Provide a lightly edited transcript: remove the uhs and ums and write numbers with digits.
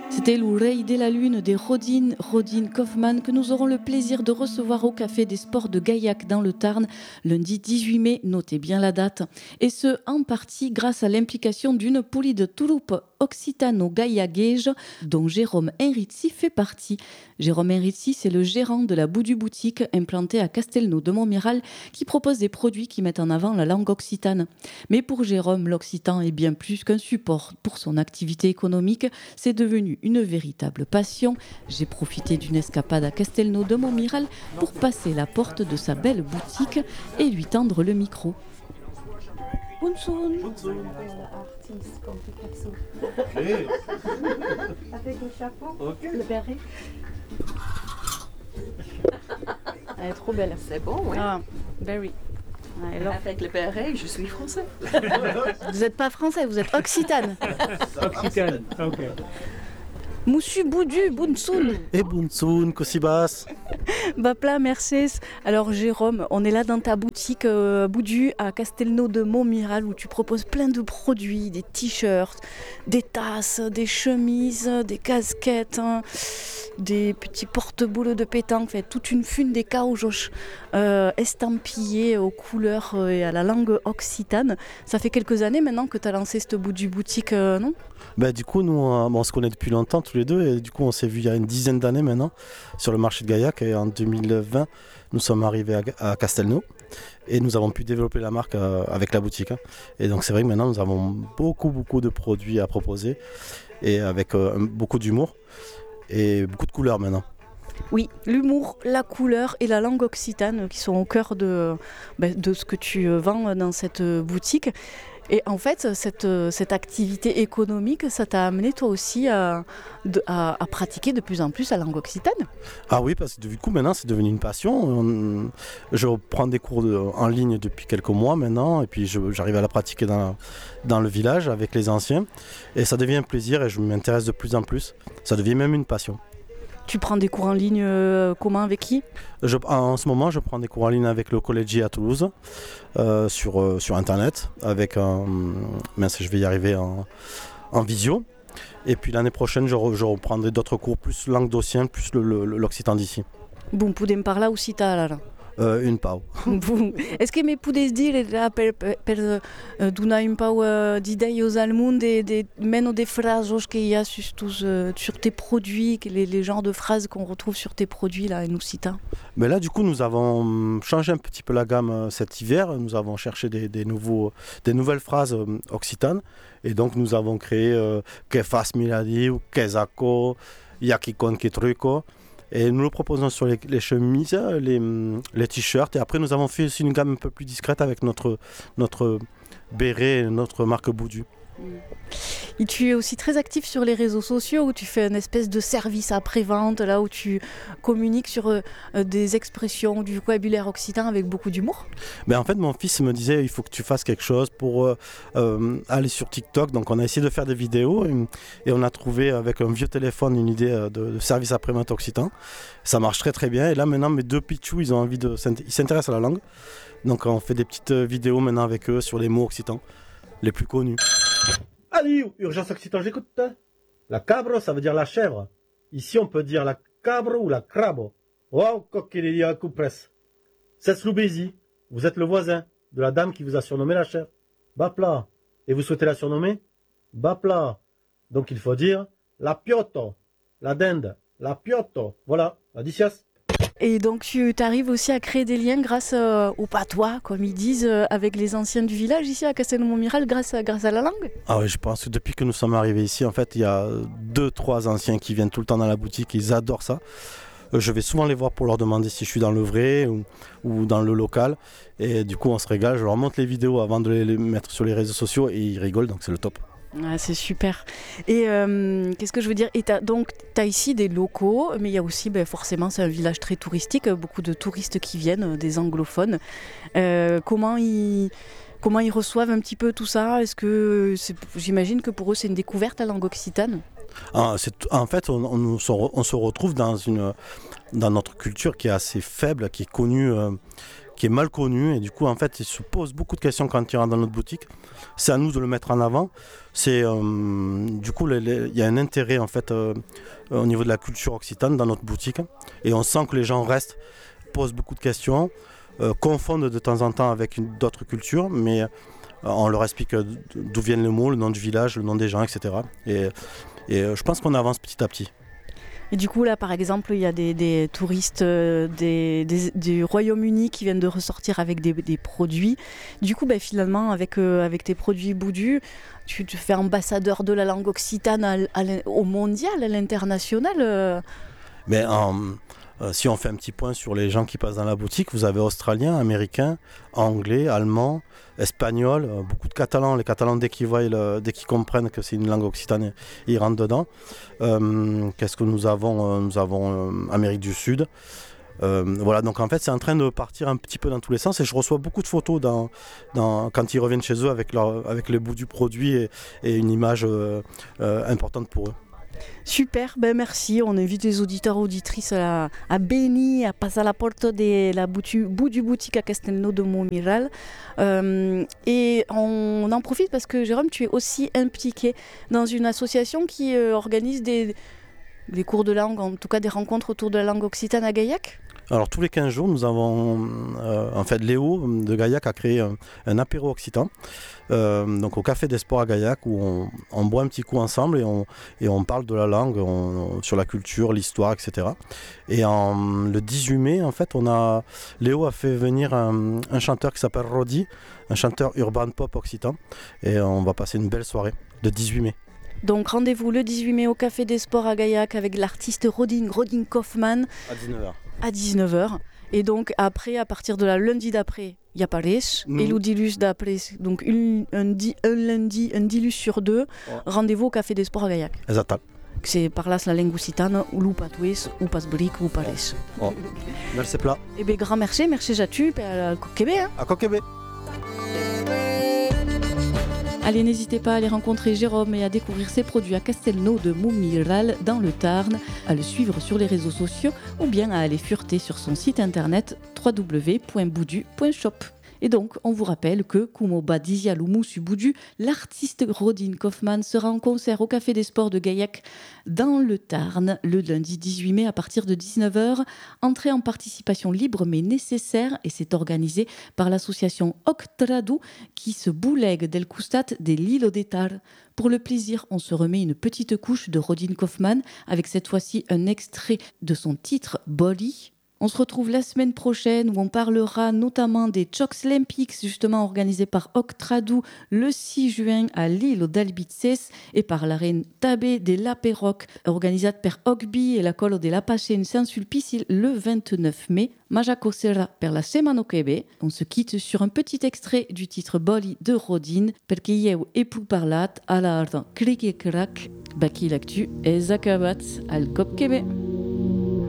C'était l'Oreille de la Lune des Rodin Kaufmann que nous aurons le plaisir de recevoir au Café des Sports de Gaillac dans le Tarn, lundi 18 mai, notez bien la date. Et ce, en partie grâce à l'implication d'une poulie de troupe occitano-gaillaguège dont Jérôme Henrizi fait partie. Jérôme Henrizi, c'est le gérant de la Boudu Boutique implantée à Castelnau de Montmiral qui propose des produits qui mettent en avant la langue occitane. Mais pour Jérôme, l'occitan est bien plus qu'un support pour son activité économique, c'est devenu une véritable passion. J'ai profité d'une escapade à Castelnau de Montmiral pour passer la porte de sa belle boutique et lui tendre le micro. Bonsoir. Artiste comme Picasso. Okay. Avec le chapeau, Okay. le béret. Elle est trop belle. C'est bon, oui. Ah, very. Alors, Avec le béret, je suis français. vous n'êtes pas français, vous êtes occitane. Occitane, ok. Moussu Boudu, Bounsoun. Et Bunsun, Kosibas. Bapla, Mercedes. Alors Jérôme, on est là dans ta boutique Boudu à Castelnau de Montmiral où tu proposes plein de produits, des t-shirts, des tasses, des chemises, des casquettes, hein, des petits porte-boules de pétanque, fait, toute une fune des caoutchoucs estampillés aux couleurs et à la langue occitane. Ça fait quelques années maintenant que tu as lancé cette Boudu boutique, non ? Du coup, nous, on se connaît depuis longtemps tous les deux et du coup, on s'est vu il y a une dizaine d'années maintenant sur le marché de Gaillac et en 2020, nous sommes arrivés à Castelnau et nous avons pu développer la marque avec la boutique. Et donc, c'est vrai que maintenant, nous avons beaucoup de produits à proposer et avec beaucoup d'humour et beaucoup de couleurs maintenant. Oui, l'humour, la couleur et la langue occitane qui sont au cœur de ce que tu vends dans cette boutique. Et en fait, cette activité économique, ça t'a amené toi aussi à pratiquer de plus en plus la langue occitane. Ah oui, parce que du coup, maintenant, c'est devenu une passion. Je prends des cours en ligne depuis quelques mois maintenant et puis j'arrive à la pratiquer dans le village avec les anciens. Et ça devient un plaisir et je m'intéresse de plus en plus. Ça devient même une passion. Tu prends des cours en ligne comment, avec qui ? En ce moment, je prends des cours en ligne avec le Collégi à Toulouse, sur Internet, avec je vais y arriver en visio. Et puis l'année prochaine, je reprendrai d'autres cours plus languedocien, plus l'occitan d'ici. Bon, podem parlar occità, là. Une pau. Bon. Est-ce que me podes dir là, per donar un peu d'idées aux Allemands des meno des phrases qu'il y a sur tes produits, les genres de phrases qu'on retrouve sur tes produits là, en occitan? Mais là, du coup, nous avons changé un petit peu la gamme cet hiver. Nous avons cherché des nouvelles phrases occitanes. Et donc, nous avons créé Que fas miladi ou Que zaco, Yakikon que truco. Et nous le proposons sur les chemises, les t-shirts. Et après, nous avons fait aussi une gamme un peu plus discrète avec notre béret et notre marque Boudu. Et tu es aussi très actif sur les réseaux sociaux où tu fais une espèce de service après-vente, là où tu communiques sur des expressions du vocabulaire occitan avec beaucoup d'humour. En fait, mon fils me disait il faut que tu fasses quelque chose pour aller sur TikTok. Donc on a essayé de faire des vidéos et on a trouvé avec un vieux téléphone une idée de service après-vente occitan. Ça marche très bien. Et là maintenant, mes deux pitchous, ils ont envie ils s'intéressent à la langue. Donc on fait des petites vidéos maintenant avec eux sur les mots occitans les plus connus. Allez, urgence occitan, j'écoute. La cabro, ça veut dire la chèvre. Ici, on peut dire la cabro ou la crabo. Wow, coquilleria coupres. C'est Sloubézy. Vous êtes le voisin de la dame qui vous a surnommé la chèvre. Bapla. Et vous souhaitez la surnommer Bapla. Donc il faut dire la piotto, la dinde, la piotto. Voilà, la dicias. Et donc tu arrives aussi à créer des liens grâce au patois, comme ils disent, avec les anciens du village ici à Castelnau-Montmiral grâce à la langue. Ah oui, je pense que depuis que nous sommes arrivés ici, en fait, il y a 2-3 anciens qui viennent tout le temps dans la boutique, ils adorent ça. Je vais souvent les voir pour leur demander si je suis dans le vrai ou dans le local. Et du coup, on se régale, je leur montre les vidéos avant de les mettre sur les réseaux sociaux et ils rigolent, donc c'est le top. Ah, c'est super. Et qu'est-ce que je veux dire? Et t'as ici des locaux, mais il y a aussi, forcément, c'est un village très touristique, beaucoup de touristes qui viennent, des anglophones. Comment ils reçoivent un petit peu tout ça? J'imagine que pour eux, c'est une découverte, la langue occitane. En fait, on se retrouve dans notre culture qui est assez faible, qui est connue qui est mal connu, et du coup en fait il se pose beaucoup de questions quand il rentre dans notre boutique. C'est à nous de le mettre en avant. Du coup il y a un intérêt en fait au niveau de la culture occitane dans notre boutique, et on sent que les gens restent, posent beaucoup de questions, confondent de temps en temps avec d'autres cultures, mais on leur explique d'où viennent les mots, le nom du village, le nom des gens, etc. Et je pense qu'on avance petit à petit. Et du coup, là, par exemple, il y a des touristes du Royaume-Uni qui viennent de ressortir avec des produits. Du coup, finalement, avec tes produits Boudu, tu te fais ambassadeur de la langue occitane au mondial, à l'international. Mais si on fait un petit point sur les gens qui passent dans la boutique, vous avez australiens, américains, anglais, allemands, espagnols, beaucoup de catalans. Les catalans, dès qu'ils comprennent que c'est une langue occitane, ils rentrent dedans. Qu'est-ce que nous avons Nous avons Amérique du Sud. Voilà, donc en fait c'est en train de partir un petit peu dans tous les sens, et je reçois beaucoup de photos quand ils reviennent chez eux avec les bouts du produit et une image importante pour eux. Super, merci. On invite les auditeurs et auditrices à Beni, à passer à la porte de la Boudu boutique à Castelnau de Montmiral. Et on en profite parce que Jérôme, tu es aussi impliqué dans une association qui organise des cours de langue, en tout cas des rencontres autour de la langue occitane à Gaillac. Alors tous les 15 jours, nous avons, Léo de Gaillac a créé un apéro occitan, donc au Café des Sports à Gaillac, où on boit un petit coup ensemble et on parle de la langue, sur la culture, l'histoire, etc. Et le 18 mai, en fait, Léo a fait venir un chanteur qui s'appelle Rodi, un chanteur urban pop occitan, et on va passer une belle soirée le 18 mai. Donc rendez-vous le 18 mai au Café des Sports à Gaillac avec l'artiste Rodin Kaufmann. À 19h. À 19h. Et donc après, à partir de la lundi d'après, il y a Paris. Et l'Udilus d'après, donc un dilus sur 2, rendez-vous au Café des Sports à Gaillac. Exactement. C'est par là la langue occitane, ou l'oupatouès, ou pas-brique, ou Paris. Oh. Merci plat. Eh bien, grand merci Jatu, et à Coquébé. À Coquébé. Allez, n'hésitez pas à aller rencontrer Jérôme et à découvrir ses produits à Castelnau de Montmiral dans le Tarn, à le suivre sur les réseaux sociaux ou bien à aller fureter sur son site internet www.boudu.shop. Et donc, on vous rappelle que Kumoba Dizialoumou Suboudu, l'artiste Rodin Kaufmann, sera en concert au Café des Sports de Gaillac dans le Tarn le lundi 18 mai à partir de 19h. Entrée en participation libre mais nécessaire, et c'est organisé par l'association Octradu qui se boulegue del Custat de l'île d'Etar. Pour le plaisir, on se remet une petite couche de Rodin Kaufmann avec cette fois-ci un extrait de son titre Boli. On se retrouve la semaine prochaine où on parlera notamment des Jocs Olympiques justement organisés par Octradu le 6 juin à l'île d'Albitzes et par la reine Tabé de l'Aperoc organisée par Ogbi et la Colo de l'Apache in Saint-Sulpice le 29 mai. Majako sera per la Semana Quebe. On se quitte sur un petit extrait du titre Boli de Rodin perché io e plus parlat à l'art cric et crac baki l'actu et zakabat al Cop Québec.